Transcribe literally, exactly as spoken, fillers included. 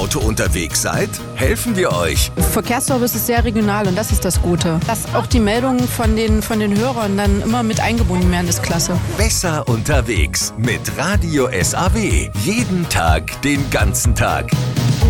Auto unterwegs seid? Helfen wir euch. Verkehrsservice ist sehr regional und das ist das Gute. Dass auch die Meldungen von den, von den Hörern dann immer mit eingebunden werden, ist klasse. Besser unterwegs mit Radio S A W. Jeden Tag, den ganzen Tag.